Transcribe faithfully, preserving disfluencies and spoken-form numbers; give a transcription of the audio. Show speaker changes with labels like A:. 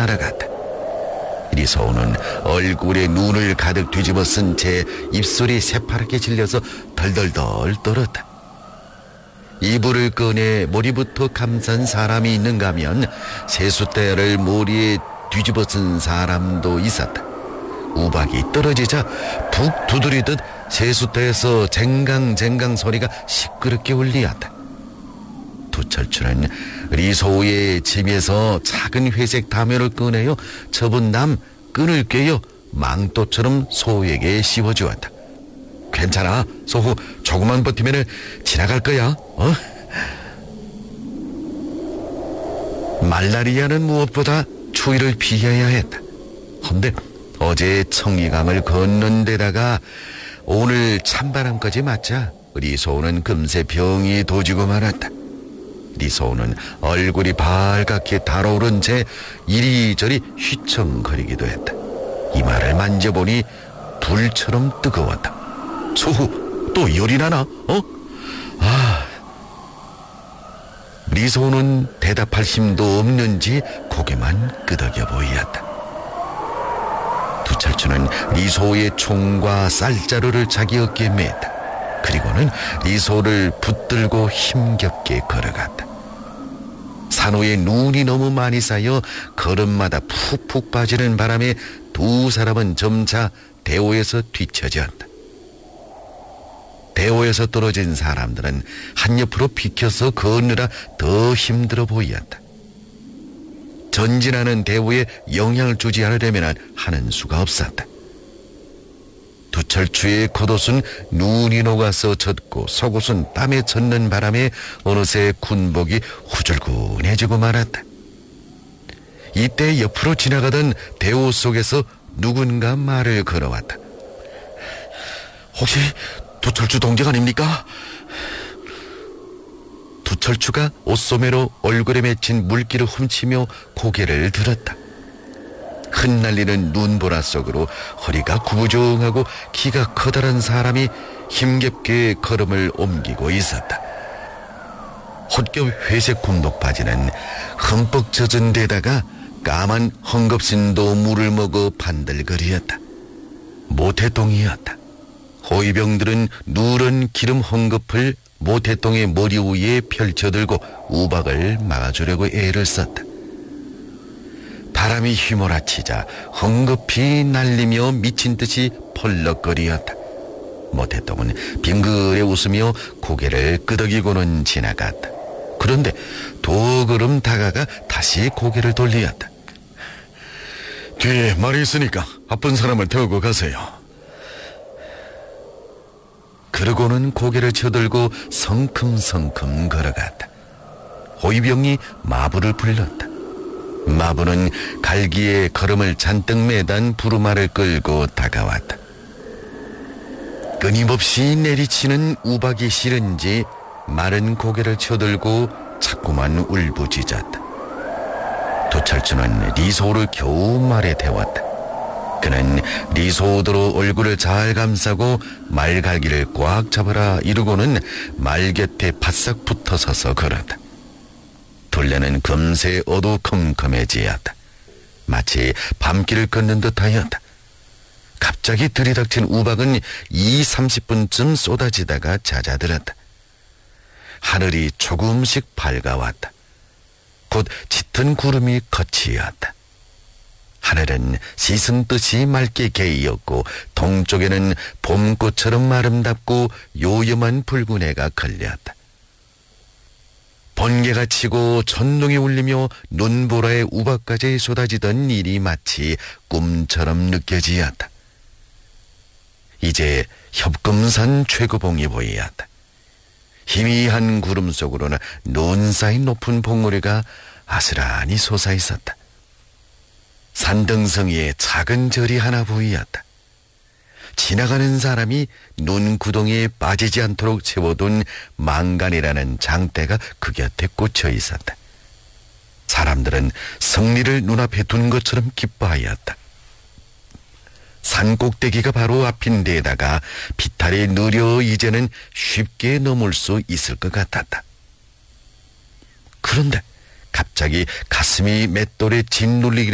A: 날아갔다. 리소는 얼굴에 눈을 가득 뒤집어 쓴 채 입술이 새파랗게 질려서 덜덜덜 떨었다. 이불을 꺼내 머리부터 감싼 사람이 있는가 하면 세숫대를 머리에 뒤집어 쓴 사람도 있었다. 우박이 떨어지자 푹 두드리듯 세숫대에서 쟁강쟁강 소리가 시끄럽게 울리었다. 두철추는 리소의 짐에서 작은 회색 담요를 꺼내어 접은 남 끈을 꿰어 망토처럼 소에게 씌워주었다. 괜찮아, 소후. 조금만 버티면 지나갈 거야. 어? 말라리아는 무엇보다 추위를 피해야 했다. 헌데 어제 청리강을 걷는 데다가 오늘 찬바람까지 맞자 리소는 금세 병이 도지고 말았다. 리소는 얼굴이 발갛게 달아오른 채 이리저리 휘청거리기도 했다. 이마를 만져보니 불처럼 뜨거웠다. 소후, 또 열이 나나? 어? 아... 리소는 대답할 힘도 없는지 고개만 끄덕여 보이었다. 두철추는 리소의 총과 쌀자루를 자기 어깨에 맸다. 그리고는 리소를 붙들고 힘겹게 걸어갔다. 산호에 눈이 너무 많이 쌓여 걸음마다 푹푹 빠지는 바람에 두 사람은 점차 대오에서 뒤처졌다. 대오에서 떨어진 사람들은 한옆으로 비켜서 걷느라 더 힘들어 보였다. 전진하는 대오에 영향을 주지 않으려면 하는 수가 없었다. 두철추의 겉옷은 눈이 녹아서 젖고 속옷은 땀에 젖는 바람에 어느새 군복이 후줄근해지고 말았다. 이때 옆으로 지나가던 대오 속에서 누군가 말을 걸어왔다. 혹시 두철추 동정 아닙니까? 두철추가 옷소매로 얼굴에 맺힌 물기를 훔치며 고개를 들었다. 흩날리는 눈보라 속으로 허리가 구부정하고 키가 커다란 사람이 힘겹게 걸음을 옮기고 있었다. 헛겹 회색 군복 바지는 흠뻑 젖은 데다가 까만 헝겊신도 물을 먹어 반들거리였다. 모태똥이었다. 호위병들은 누런 기름 헝겊을 모태똥의 머리 위에 펼쳐들고 우박을 막아주려고 애를 썼다. 바람이 휘몰아치자 헝겊이 날리며 미친 듯이 펄럭거리었다. 모태똥은 빙그레 웃으며 고개를 끄덕이고는 지나갔다. 그런데 두 걸음 다가가 다시 고개를 돌리었다. 뒤에 말이 있으니까 아픈 사람을 태우고 가세요. 그러고는 고개를 쳐들고 성큼성큼 걸어갔다. 호위병이 마부를 불렀다. 마부는 갈기에 걸음을 잔뜩 매단 부르마를 끌고 다가왔다. 끊임없이 내리치는 우박이 싫은지 마른 고개를 쳐들고 자꾸만 울부짖었다. 두철추는 리소를 겨우 말에 태웠다. 그는 리소드로 얼굴을 잘 감싸고 말갈기를 꽉 잡아라 이러고는 말 곁에 바싹 붙어서서 걸었다. 둘레는 금세 어두컴컴해지었다. 마치 밤길을 걷는 듯하였다. 갑자기 들이닥친 우박은 이삼십 분쯤 쏟아지다가 잦아들었다. 하늘이 조금씩 밝아왔다. 곧 짙은 구름이 거치었다. 하늘은 씻은 듯이 맑게 개이었고 동쪽에는 봄꽃처럼 아름답고 요염한 붉은 해가 걸렸다. 번개가 치고 천둥이 울리며 눈보라에 우박까지 쏟아지던 일이 마치 꿈처럼 느껴지었다. 이제 협금산 최고봉이 보이었다. 희미한 구름 속으로는 눈 쌓인 높은 봉우리가 아스란히 솟아있었다. 산등성이에 작은 절이 하나 보이었다. 지나가는 사람이 눈 구덩이에 빠지지 않도록 채워둔 망간이라는 장대가 그 곁에 꽂혀 있었다. 사람들은 승리를 눈앞에 둔 것처럼 기뻐하였다. 산 꼭대기가 바로 앞인 데에다가 비탈이 느려 이제는 쉽게 넘을 수 있을 것 같았다. 그런데 갑자기 가슴이 맷돌에 짓눌리기